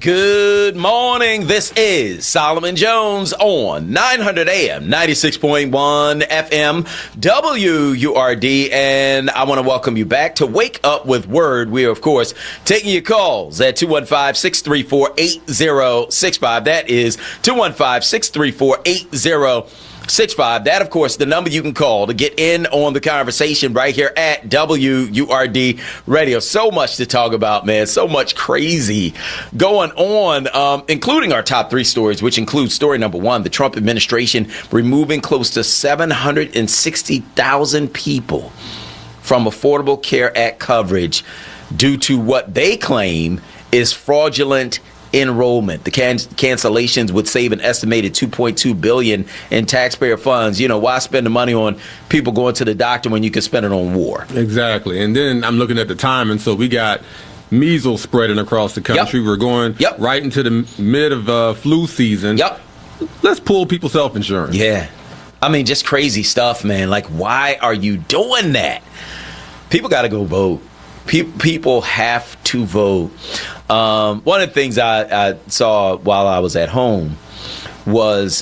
Good morning. This is Solomon Jones on 900 AM, 96.1 FM, WURD, and I want to welcome you back to Wake Up with Word. We are, of course, taking your calls at 215-634-8065. That is 215-634-8065. That, of course, the number you can call to get in on the conversation right here at WURD Radio. So much to talk about, man. So much crazy going on, including our top three stories, which include story number one, the Trump administration removing close to 760,000 people from Affordable Care Act coverage due to what they claim is fraudulent enrollment. The cancellations would save an estimated $2.2 billion in taxpayer funds. You know, why spend the money on people going to the doctor when you can spend it on war? Exactly. And then I'm looking at the time, and so we got measles spreading across the country. We're going right into the mid of flu season. Let's pull people's self-insurance. Yeah. I mean, just crazy stuff, man. Like, why are you doing that? People got to go vote. People have to vote. One of the things I saw while I was at home was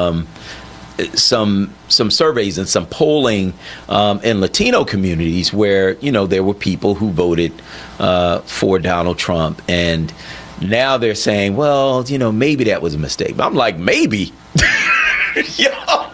some surveys and some polling in Latino communities where, you know, there were people who voted for Donald Trump. And now they're saying, well, you know, maybe that was a mistake. But I'm like, maybe. I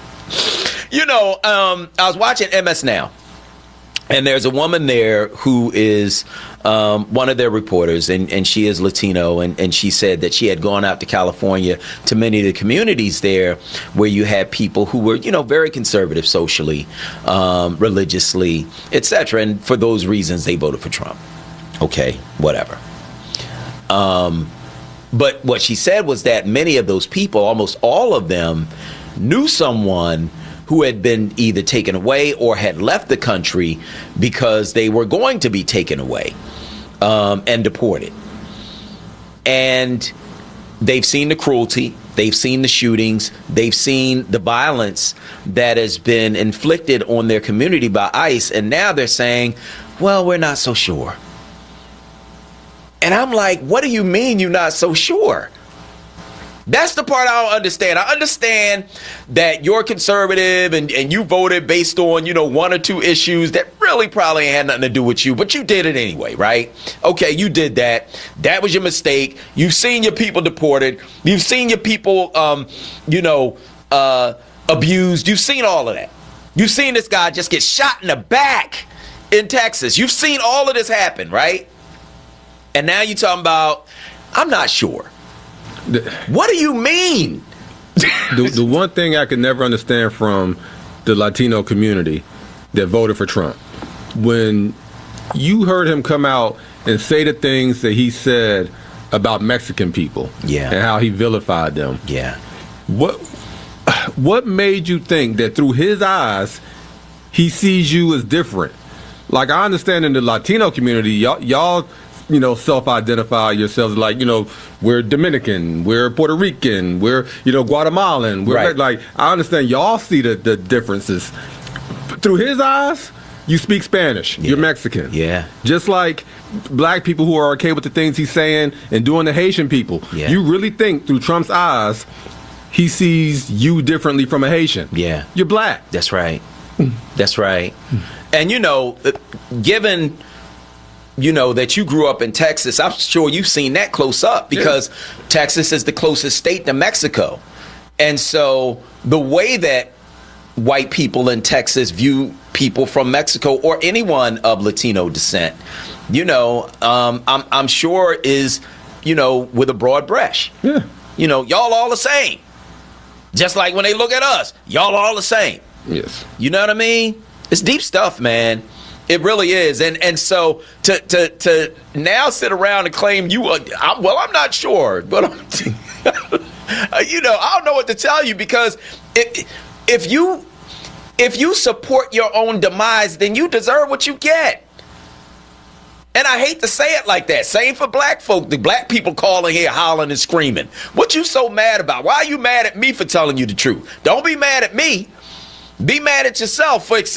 was watching MS Now. And there's a woman there who is one of their reporters, and she is Latino, and she said that she had gone out to California to many of the communities there where you had people who were, you know, very conservative socially, religiously, etc. And for those reasons, they voted for Trump. Okay, whatever. But what she said was that many of those people, almost all of them, knew someone who had been either taken away or had left the country because they were going to be taken away and deported. And they've seen the cruelty, they've seen the shootings, they've seen the violence that has been inflicted on their community by ICE, and now they're saying, well, we're not so sure. And I'm like, what do you mean you're not so sure? That's the part I don't understand. I understand that you're conservative and you voted based on, you know, one or two issues that really probably had nothing to do with you, but you did it anyway, right? Okay, you did that. That was your mistake. You've seen your people deported. You've seen your people, abused. You've seen all of that. You've seen this guy just get shot in the back in Texas. You've seen all of this happen, right? And now you're talking about, I'm not sure. What do you mean? The one thing I could never understand from the Latino community that voted for Trump, when you heard him come out and say the things that he said about Mexican people and how he vilified them. What made you think that through his eyes he sees you as different? Like, I understand in the Latino community, y'all you know, self-identify yourselves like, you know, we're Dominican, we're Puerto Rican, we're, you know, Guatemalan. We're like, I understand y'all see the differences. Through his eyes, you speak Spanish. You're Mexican. Just like black people who are okay with the things he's saying and doing the Haitian people. You really think through Trump's eyes, he sees you differently from a Haitian. You're black. That's right. That's right. And, you know, given, you know, that you grew up in Texas, I'm sure you've seen that close up because Texas is the closest state to Mexico. And so the way that white people in Texas view people from Mexico or anyone of Latino descent, you know, I'm sure is, you know, with a broad brush. You know, y'all all the same. Just like when they look at us, y'all all the same. You know what I mean? It's deep stuff, man. It really is. And so to now sit around and claim you are, I'm not sure, but you know, I don't know what to tell you, because if you support your own demise, then you deserve what you get. And I hate to say it like that. Same for black folk. The black people calling here, hollering and screaming. What you so mad about? Why are you mad at me for telling you the truth? Don't be mad at me. Be mad at yourself for